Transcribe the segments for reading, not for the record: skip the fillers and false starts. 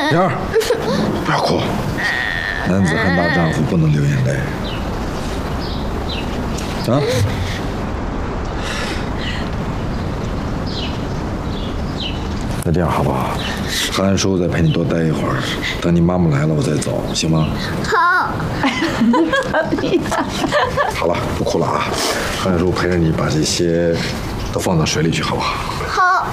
燕儿，不要哭，男子汉大丈夫不能流眼泪。啊！那这样好不好？韩叔再陪你多待一会儿，等你妈妈来了我再走，行吗？ 好。 好了，不哭了啊！韩叔陪着你把这些都放到水里去，好不好？ 好。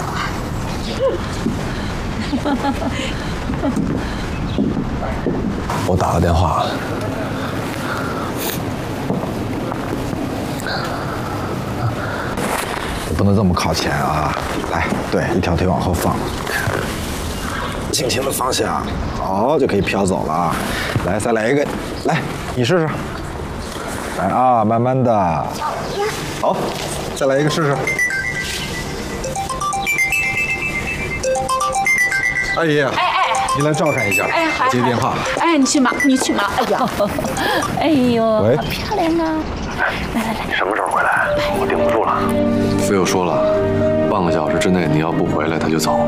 我打个电话。你不能这么靠前啊！来，对，一条腿往后放，轻轻的放下，好，就可以飘走了。来，再来一个，来，你试试。来啊，慢慢的。好，再来一个试试。阿姨，你来照看一下。我接电话。 你去忙，你去忙。哎呀，哎呦， 喂， 漂亮啊！来， 你什么时候回来？我顶不住了。菲友说了，半个小时之内你要不回来，他就走。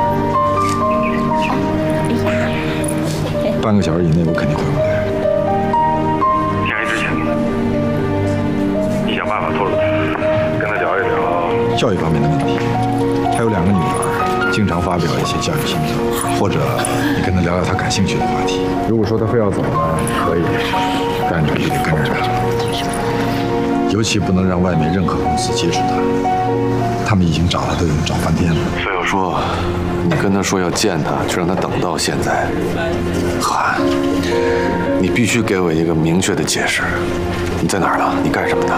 半个小时以内我肯定会回来。 天黑之前，你想办法拖住他，跟他聊一聊教育方面的问题。他有2个女儿，经常发表一些教育心得，或者你跟他聊聊他感兴趣的话题。如果说他非要走呢，可以，但是必须得跟着。尤其不能让外面任何公司接触他，他们已经找他都已经找翻天了。 菲友说，你跟他说要见他，却让他等到现在。韩，你必须给我一个明确的解释。你在哪儿呢？你干什么呢？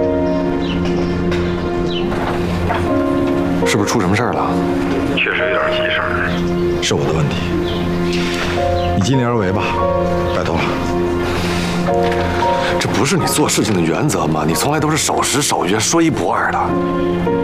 是不是出什么事儿了？确实有点急事儿。 是我的问题，你尽力而为吧，拜托了。 这不是你做事情的原则吗？你从来都是守时守约，说一不二的。